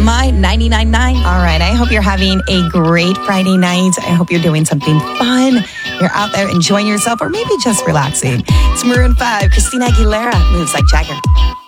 My 99.9. All right. I hope you're having a great Friday night. I hope you're doing something fun. You're out there enjoying yourself or maybe just relaxing. It's Maroon 5, Christina Aguilera, Moves Like Jagger.